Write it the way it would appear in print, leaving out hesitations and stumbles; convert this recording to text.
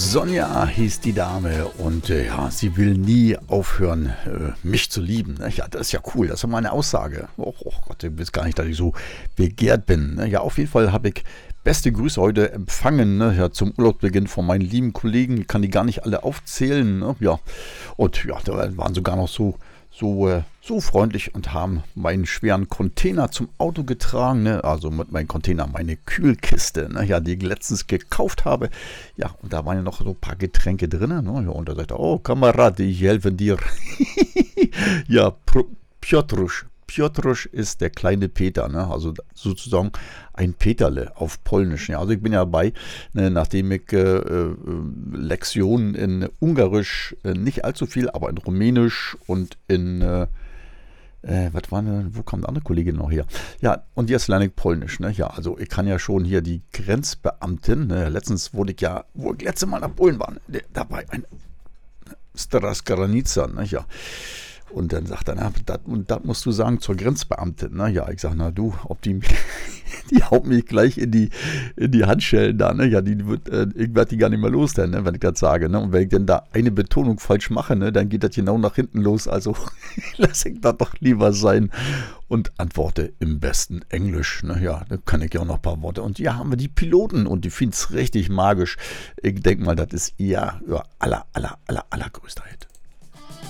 Sonja hieß die Dame und ja, sie will nie aufhören, mich zu lieben. Ne? Ja, das ist ja cool, das ist meine Aussage. Oh Gott, du willst gar nicht, dass ich so begehrt bin. Ne? Ja, auf jeden Fall habe ich beste Grüße heute empfangen, ne? Ja, zum Urlaubsbeginn von meinen lieben Kollegen. Ich kann die gar nicht alle aufzählen. Ne? Ja, und ja, da waren sogar noch so freundlich und haben meinen schweren Container zum Auto getragen. Ne? Also mit meinem Container meine Kühlkiste, ne? Ja, die ich letztens gekauft habe. Ja, und da waren ja noch so ein paar Getränke drin. Ne? Ja, und da sagte er, oh Kamerad, ich helfe dir. Ja, Piotrusch. Piotrusch ist der kleine Peter, ne? Also sozusagen ein Peterle auf Polnisch. Ja, also ich bin ja dabei, ne, nachdem ich Lektionen in Ungarisch, nicht allzu viel, aber in Rumänisch und in, was war denn, wo kam der andere Kollege noch her? Ja, und jetzt lerne ich Polnisch, ne? Ja, also ich kann ja schon hier die Grenzbeamtin, ne? Letztens wo ich letzte Mal nach Polen war, dabei ein Straż Granica, ne? Ja. Und dann sagt er, na, das musst du sagen zur Grenzbeamtin. Na ja, ich sage, na du, ob die haut mich gleich in die Handschellen da, ne? Ja, ich werde die gar nicht mehr los, denn, ne, wenn ich das sage. Ne? Und wenn ich denn da eine Betonung falsch mache, ne, dann geht das genau nach hinten los. Also lasse ich das doch lieber sein und antworte im besten Englisch. Ne? Ja, da kann ich ja auch noch ein paar Worte. Und ja, haben wir die Piloten und die finden es richtig magisch. Ich denke mal, das ist ihr allergrößter Hit.